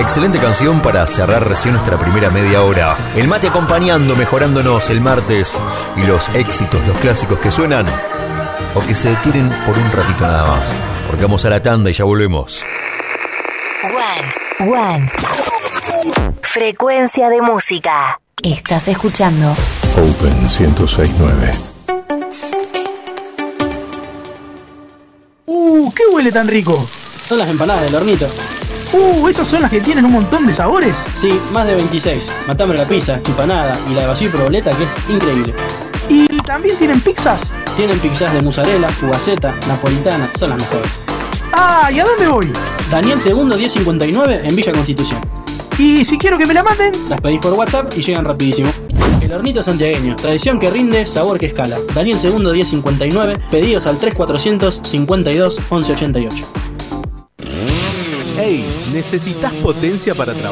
excelente canción para cerrar recién nuestra primera media hora. El mate acompañando, mejorándonos el martes. Y los éxitos, los clásicos que suenan o que se detienen por un ratito nada más. Porque vamos a la tanda y ya volvemos. One. Frecuencia de música. Estás escuchando Open 106.9. ¿Qué huele tan rico? Son las empanadas del hornito. ¿Esas son las que tienen un montón de sabores? Sí, más de 26. Matame la pizza, empanada y la de vacío y proboleta, que es increíble. ¿Y también tienen pizzas? Tienen pizzas de mozzarella, fugaceta, napolitana, son las mejores. ¿Y a dónde voy? Daniel II 1059 en Villa Constitución. ¿Y si quiero que me la manden? Las pedís por WhatsApp y llegan rapidísimo. El hornito santiagueño, tradición que rinde, sabor que escala. Daniel II 1059, pedidos al 3400 52 1188. Hey, ¿necesitas potencia para trabajar?